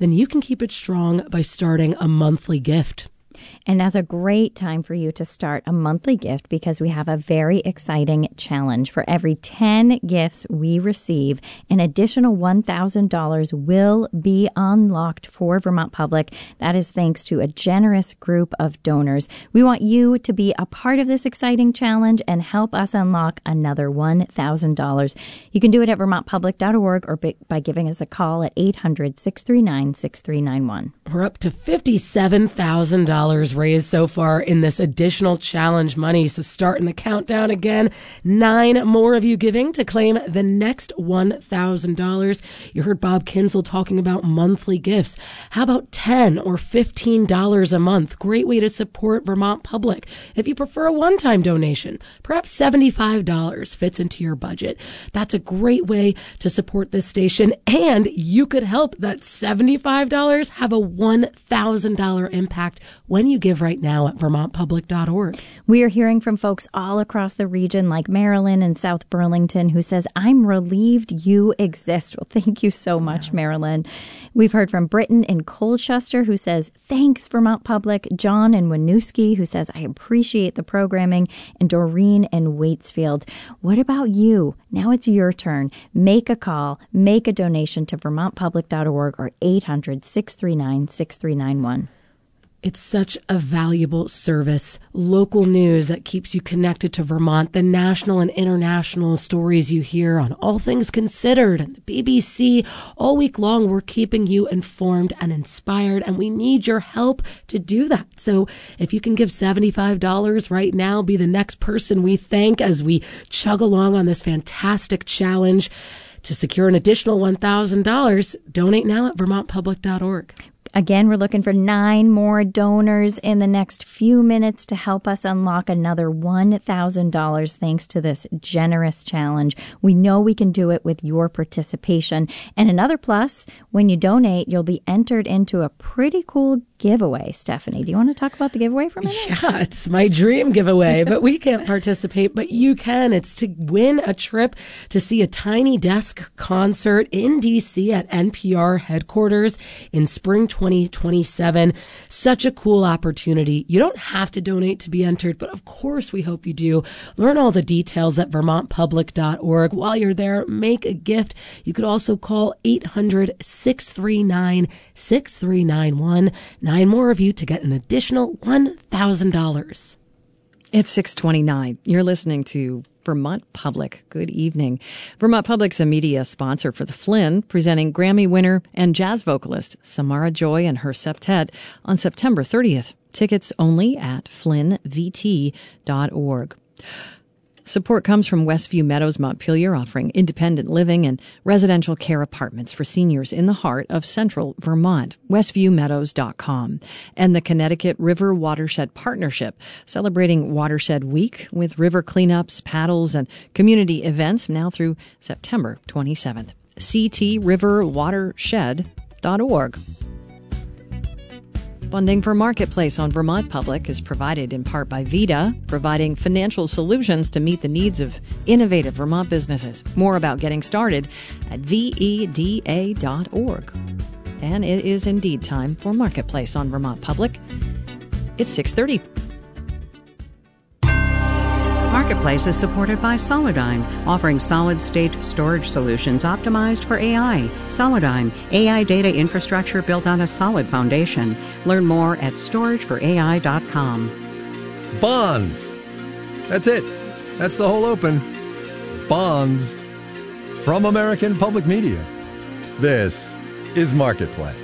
then you can keep it strong by starting a monthly gift. And now's a great time for you to start a monthly gift because we have a very exciting challenge. For every 10 gifts we receive, an additional $1,000 will be unlocked for Vermont Public. That is thanks to a generous group of donors. We want you to be a part of this exciting challenge and help us unlock another $1,000. You can do it at vermontpublic.org or by giving us a call at 800-639-6391. We're up to $57,000 raised so far in this additional challenge money. So starting the countdown again, 9 more of you giving to claim the next $1,000. You heard Bob Kinsel talking about monthly gifts. How about $10 or $15 a month? Great way to support Vermont Public. If you prefer a one-time donation, perhaps $75 fits into your budget. That's a great way to support this station, and you could help that $75 have a $1,000 impact when you give right now at vermontpublic.org. We are hearing from folks all across the region like Marilyn in South Burlington who says, I'm relieved you exist. Well, thank you so much, Marilyn. We've heard from Britton in Colchester who says, thanks, Vermont Public. John in Winooski who says, I appreciate the programming. And Doreen in Waitsfield. What about you? Now it's your turn. Make a call, make a donation to vermontpublic.org or 800-639-6391. It's such a valuable service. Local news that keeps you connected to Vermont, the national and international stories you hear on All Things Considered and the BBC. All week long, we're keeping you informed and inspired, and we need your help to do that. So if you can give $75 right now, be the next person we thank as we chug along on this fantastic challenge. To secure an additional $1,000, donate now at vermontpublic.org. Again, we're looking for 9 more donors in the next few minutes to help us unlock another $1,000 thanks to this generous challenge. We know we can do it with your participation. And another plus, when you donate, you'll be entered into a pretty cool giveaway. Stephanie, do you want to talk about the giveaway for a minute? Yeah, it's my dream giveaway, but we can't participate, but you can. It's to win a trip to see a Tiny Desk concert in D.C. at NPR headquarters in spring 2027. Such a cool opportunity. You don't have to donate to be entered, but of course we hope you do. Learn all the details at vermontpublic.org. While you're there, make a gift. You could also call 800-639-6391. 9 more of you to get an additional $1,000. It's 6:29. You're listening to Vermont Public. Good evening. Vermont Public's a media sponsor for the Flynn, presenting Grammy winner and jazz vocalist Samara Joy and her septet on September 30th. Tickets only at flynnvt.org. Support comes from Westview Meadows Montpelier, offering independent living and residential care apartments for seniors in the heart of central Vermont. WestviewMeadows.com. And the Connecticut River Watershed Partnership, celebrating Watershed Week with river cleanups, paddles, and community events now through September 27th. ctriverwatershed.org. Funding for Marketplace on Vermont Public is provided in part by VITA, providing financial solutions to meet the needs of innovative Vermont businesses. More about getting started at VEDA.org. And it is indeed time for Marketplace on Vermont Public. It's 6:30. Marketplace is supported by Solidigm, offering solid-state storage solutions optimized for AI. Solidigm, AI data infrastructure built on a solid foundation. Learn more at storageforai.com. Bonds. That's it. That's the whole open. Bonds from American Public Media. This is Marketplace.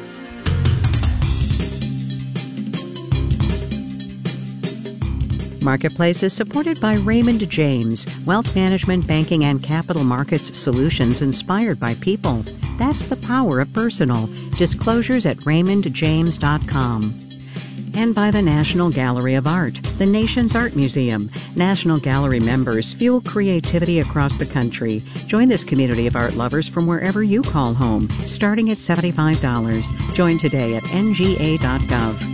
Marketplace is supported by Raymond James, wealth management, banking, and capital markets solutions inspired by people. That's the power of personal. Disclosures at raymondjames.com. And by the National Gallery of Art, the nation's art museum. National Gallery members fuel creativity across the country. Join this community of art lovers from wherever you call home, starting at $75. Join today at nga.gov.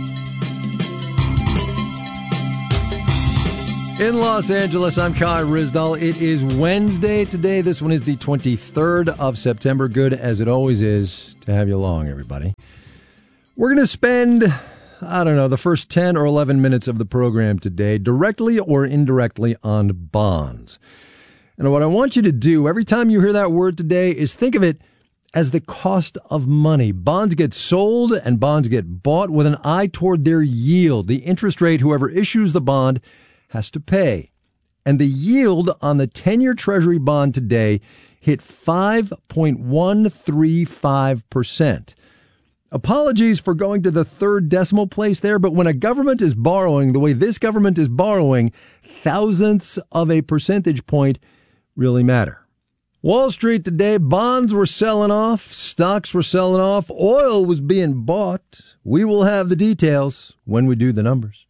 In Los Angeles, I'm Kai Ryssdal. It is Wednesday today. This one is the 23rd of September. Good as it always is to have you along, everybody. We're going to spend, I don't know, the first 10 or 11 minutes of the program today directly or indirectly on bonds. And what I want you to do every time you hear that word today is think of it as the cost of money. Bonds get sold and bonds get bought with an eye toward their yield, the interest rate whoever issues the bond has to pay. And the yield on the 10-year Treasury bond today hit 5.135%. Apologies for going to the third decimal place there, but when a government is borrowing the way this government is borrowing, thousandths of a percentage point really matter. Wall Street today, bonds were selling off, stocks were selling off, oil was being bought. We will have the details when we do the numbers.